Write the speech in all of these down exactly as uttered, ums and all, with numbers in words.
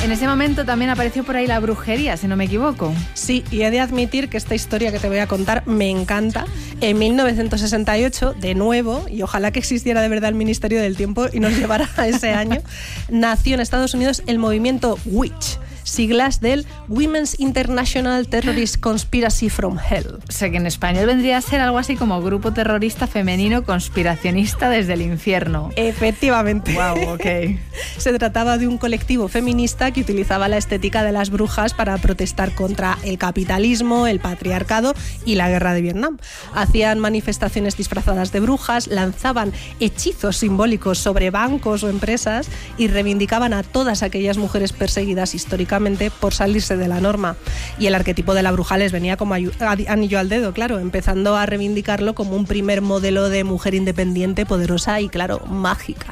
En ese momento también apareció por ahí la brujería, si no me equivoco. Sí, y he de admitir que esta historia que te voy a contar me encanta. En mil novecientos sesenta y ocho, de nuevo, y ojalá que existiera de verdad el Ministerio del Tiempo y nos llevara a ese año, nació en Estados Unidos el movimiento Witch, siglas del Women's International Terrorist Conspiracy from Hell. O sea que en español vendría a ser algo así como grupo terrorista femenino conspiracionista desde el infierno. Efectivamente. Wow, ok. Se trataba de un colectivo feminista que utilizaba la estética de las brujas para protestar contra el capitalismo, el patriarcado y la guerra de Vietnam. Hacían manifestaciones disfrazadas de brujas, lanzaban hechizos simbólicos sobre bancos o empresas y reivindicaban a todas aquellas mujeres perseguidas históricamente por salirse de la norma. Y el arquetipo de la bruja les venía como anillo al dedo, claro, empezando a reivindicarlo como un primer modelo de mujer independiente, poderosa y, claro, mágica.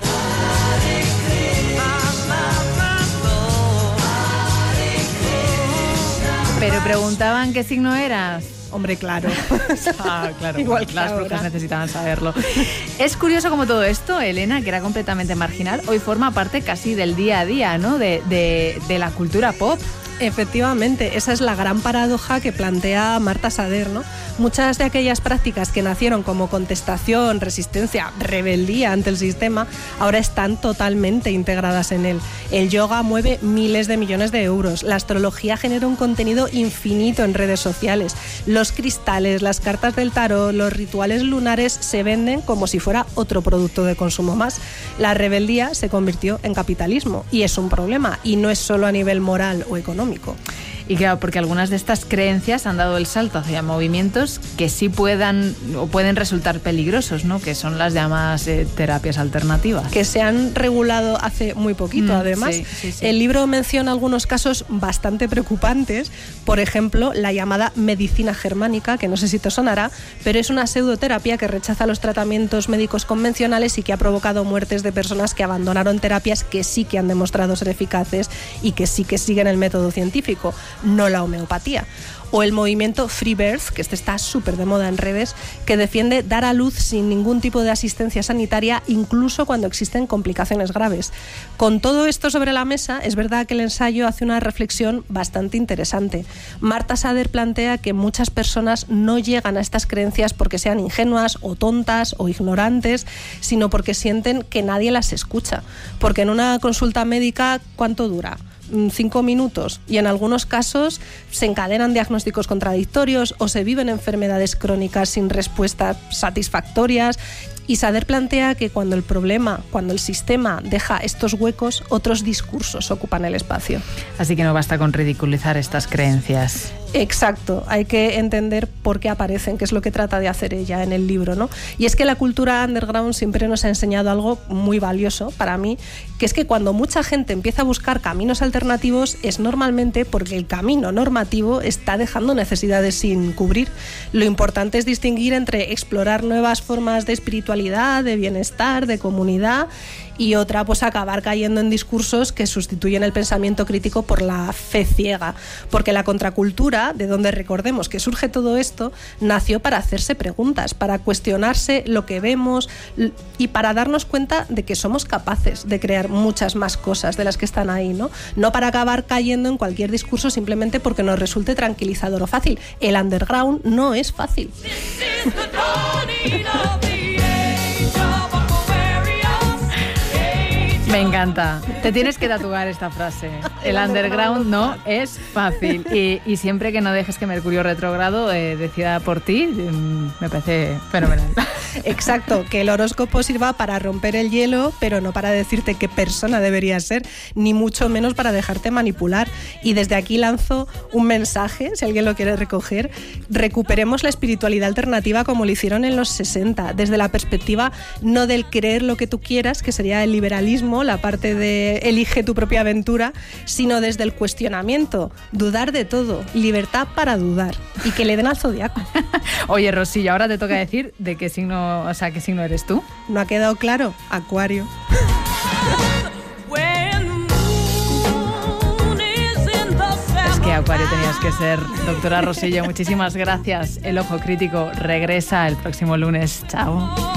Pero preguntaban qué signo eras. Hombre, claro. Ah, claro. Igual que las ahora. brujas necesitaban saberlo. Es curioso como todo esto, Elena, que era completamente marginal, hoy forma parte casi del día a día, ¿no? De, de, de la cultura pop. Efectivamente, esa es la gran paradoja que plantea Marta Sader, ¿no? Muchas de aquellas prácticas que nacieron como contestación, resistencia, rebeldía ante el sistema, ahora están totalmente integradas en él. El yoga mueve miles de millones de euros, la astrología genera un contenido infinito en redes sociales, los cristales, las cartas del tarot, los rituales lunares se venden como si fuera otro producto de consumo más. La rebeldía se convirtió en capitalismo y es un problema, y no es solo a nivel moral o económico. Y claro, porque algunas de estas creencias han dado el salto hacia movimientos que sí puedan o pueden resultar peligrosos, ¿no? Que son las llamadas eh, terapias alternativas. Que se han regulado hace muy poquito, mm, además. Sí, sí, sí. El libro menciona algunos casos bastante preocupantes, por ejemplo, la llamada medicina germánica, que no sé si te sonará, pero es una pseudoterapia que rechaza los tratamientos médicos convencionales y que ha provocado muertes de personas que abandonaron terapias que sí que han demostrado ser eficaces y que sí que siguen el método científico, no la homeopatía. O el movimiento Free Birth, que este está súper de moda en redes, que defiende dar a luz sin ningún tipo de asistencia sanitaria, incluso cuando existen complicaciones graves. Con todo esto sobre la mesa, es verdad que el ensayo hace una reflexión bastante interesante. Marta Sader plantea que muchas personas no llegan a estas creencias porque sean ingenuas o tontas o ignorantes, sino porque sienten que nadie las escucha. Porque en una consulta médica, ¿cuánto dura? Cinco minutos, y en algunos casos se encadenan diagnósticos contradictorios o se viven enfermedades crónicas sin respuestas satisfactorias. Y Sader plantea que cuando el problema, cuando el sistema deja estos huecos, otros discursos ocupan el espacio. Así que no basta con ridiculizar estas creencias. Exacto, hay que entender por qué aparecen, que es lo que trata de hacer ella en el libro, ¿no? Y es que la cultura underground siempre nos ha enseñado algo muy valioso para mí, que es que cuando mucha gente empieza a buscar caminos alternativos es normalmente porque el camino normativo está dejando necesidades sin cubrir. Lo importante es distinguir entre explorar nuevas formas de espiritualidad, de bienestar, de comunidad, y otra, pues acabar cayendo en discursos que sustituyen el pensamiento crítico por la fe ciega, porque la contracultura, de donde recordemos que surge todo esto, nació para hacerse preguntas, para cuestionarse lo que vemos y para darnos cuenta de que somos capaces de crear muchas más cosas de las que están ahí, ¿no? No para acabar cayendo en cualquier discurso simplemente porque nos resulte tranquilizador o fácil. El underground no es fácil. Me encanta. Te tienes que tatuar esta frase. El underground no es fácil. Y, y siempre que no dejes que Mercurio retrógrado eh, decida por ti, me parece fenomenal. Exacto, que el horóscopo sirva para romper el hielo, pero no para decirte qué persona deberías ser, ni mucho menos para dejarte manipular. Y desde aquí lanzo un mensaje, si alguien lo quiere recoger: recuperemos la espiritualidad alternativa como lo hicieron en los sesenta, desde la perspectiva no del creer lo que tú quieras, que sería el liberalismo, la parte de elige tu propia aventura, sino desde el cuestionamiento, dudar de todo, libertad para dudar, y que le den al zodiaco. Oye, Rosillo, ahora te toca decir de qué signo, o sea, qué signo eres tú. ¿No ha quedado claro? Acuario. Es que Acuario tenías que ser. Doctora Rosillo, muchísimas gracias. El Ojo Crítico regresa el próximo lunes. Chao.